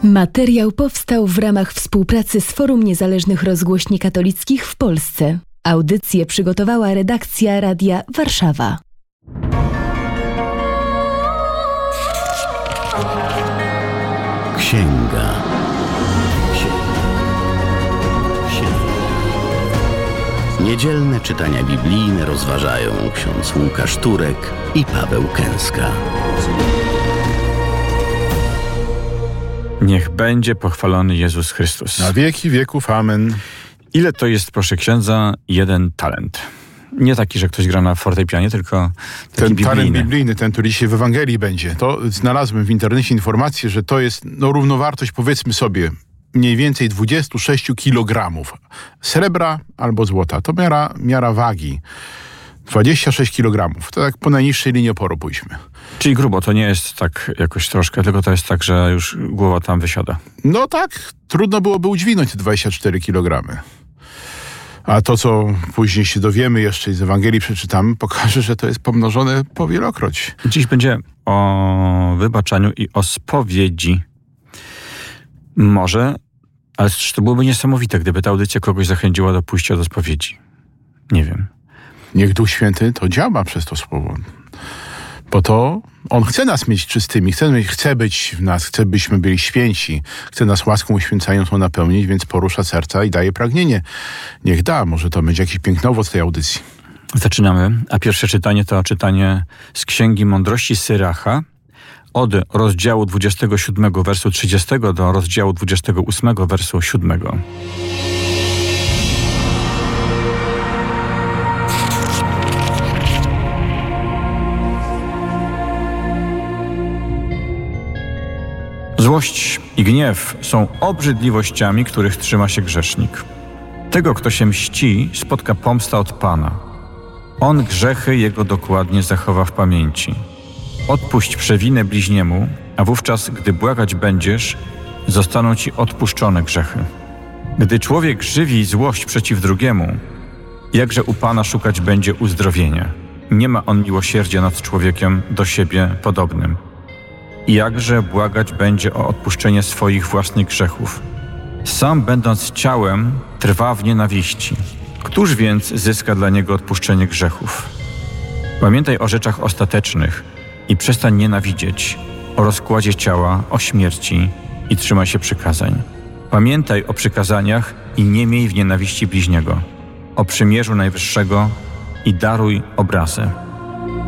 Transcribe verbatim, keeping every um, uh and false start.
Materiał powstał w ramach współpracy z Forum Niezależnych Rozgłośni Katolickich w Polsce. Audycję przygotowała redakcja Radia Warszawa. Księga. Księga. Księga. Niedzielne czytania biblijne rozważają ksiądz Łukasz Turek i Paweł Kęska. Niech będzie pochwalony Jezus Chrystus. Na wieki wieków. Amen. Ile to jest, proszę księdza, jeden talent? Nie taki, że ktoś gra na fortepianie, tylko taki Ten biblijny. talent biblijny, ten, który dzisiaj w Ewangelii będzie. To znalazłem w internecie informację, że to jest no, równowartość, powiedzmy sobie, mniej więcej dwadzieścia sześć kilogramów srebra albo złota. To miara, miara wagi. dwadzieścia sześć kilogramów. To tak po najniższej linii oporu pójdźmy. Czyli grubo, to nie jest tak jakoś troszkę, tylko to jest tak, że już głowa tam wysiada. No tak, trudno byłoby udźwignąć te dwadzieścia cztery kilogramy. A to, co później się dowiemy jeszcze i z Ewangelii przeczytamy, pokaże, że to jest pomnożone powielokroć. Dziś będzie o wybaczaniu i o spowiedzi. Może, ale to byłoby niesamowite, gdyby ta audycja kogoś zachęciła do pójścia do spowiedzi. Nie wiem. Niech Duch Święty to działa przez to słowo. Bo to On chce nas mieć czystymi, chce, chce być w nas, chce byśmy byli święci, chce nas łaską uświęcającą napełnić, więc porusza serca i daje pragnienie. Niech da, może to będzie jakiś piękny owoc tej audycji. Zaczynamy, a pierwsze czytanie to czytanie z Księgi Mądrości Syracha od rozdziału dwudziestego siódmego wersu trzydziestego do rozdziału dwudziestego ósmego wersu siódmego. Złość i gniew są obrzydliwościami, których trzyma się grzesznik. Tego, kto się mści, spotka pomsta od Pana. On grzechy jego dokładnie zachowa w pamięci. Odpuść przewinę bliźniemu, a wówczas, gdy błagać będziesz, zostaną ci odpuszczone grzechy. Gdy człowiek żywi złość przeciw drugiemu, jakże u Pana szukać będzie uzdrowienia. Nie ma on miłosierdzia nad człowiekiem do siebie podobnym. I jakże błagać będzie o odpuszczenie swoich własnych grzechów. Sam będąc ciałem, trwa w nienawiści. Któż więc zyska dla niego odpuszczenie grzechów? Pamiętaj o rzeczach ostatecznych i przestań nienawidzieć, o rozkładzie ciała, o śmierci i trzymaj się przykazań. Pamiętaj o przykazaniach i nie miej w nienawiści bliźniego, o przymierzu Najwyższego i daruj obrazę.